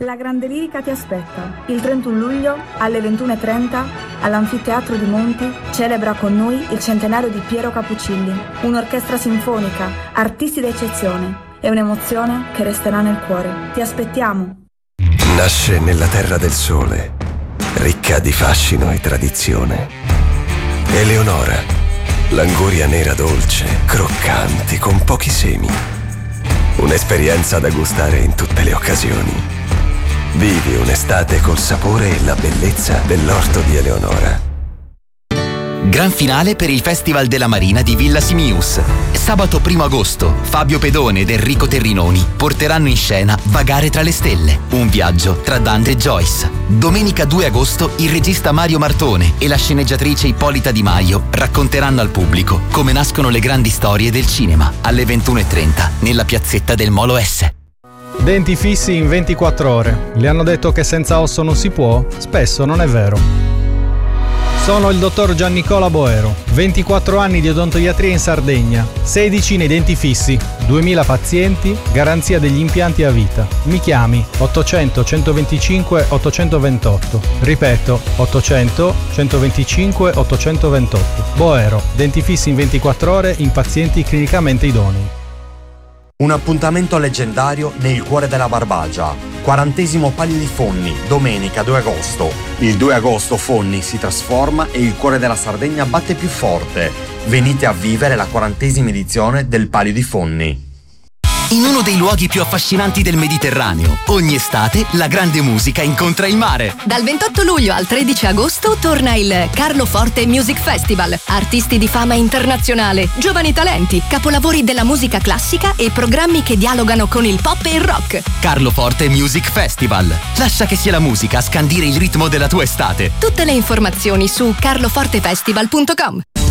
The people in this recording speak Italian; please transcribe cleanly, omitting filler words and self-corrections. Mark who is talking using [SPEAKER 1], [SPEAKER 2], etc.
[SPEAKER 1] La Grande Lirica ti aspetta. Il 31 luglio alle 21:30 all'Anfiteatro di Monti celebra con noi il centenario di Piero Capuccilli. Un'orchestra sinfonica, artisti d'eccezione e un'emozione che resterà nel cuore. Ti aspettiamo.
[SPEAKER 2] Nasce nella terra del sole, ricca di fascino e tradizione. Eleonora, l'anguria nera dolce, croccante, con pochi semi. Un'esperienza da gustare in tutte le occasioni. Vivi un'estate col sapore e la bellezza dell'orto di Eleonora.
[SPEAKER 3] Gran finale per il Festival della Marina di Villa Simius. Sabato 1 agosto, Fabio Pedone ed Enrico Terrinoni porteranno in scena Vagare tra le stelle, un viaggio tra Dante e Joyce. Domenica 2 agosto, il regista Mario Martone e la sceneggiatrice Ippolita Di Maio racconteranno al pubblico come nascono le grandi storie del cinema, alle 21:30, nella piazzetta del Molo S.
[SPEAKER 4] Denti fissi in 24 ore. Le hanno detto che senza osso non si può? Spesso non è vero. Sono il dottor Giannicola Boero, 24 anni di odontoiatria in Sardegna, 16 nei denti fissi, 2000 pazienti, garanzia degli impianti a vita. Mi chiami 800 125 828. Ripeto, 800 125 828. Boero, denti fissi in 24 ore in pazienti clinicamente idonei.
[SPEAKER 5] Un appuntamento leggendario nel cuore della Barbagia. 40° Palio di Fonni, domenica 2 agosto. Il 2 agosto Fonni si trasforma e il cuore della Sardegna batte più forte. Venite a vivere la 40ª edizione del Palio di Fonni.
[SPEAKER 3] In uno dei luoghi più affascinanti del Mediterraneo, ogni estate la grande musica incontra il mare.
[SPEAKER 6] Dal 28 luglio al 13 agosto torna il Carlo Forte Music Festival. Artisti di fama internazionale, giovani talenti, capolavori della musica classica e programmi che dialogano con il pop e il rock.
[SPEAKER 3] Carlo Forte Music Festival. Lascia che sia la musica a scandire il ritmo della tua estate.
[SPEAKER 6] Tutte le informazioni su carlofortefestival.com.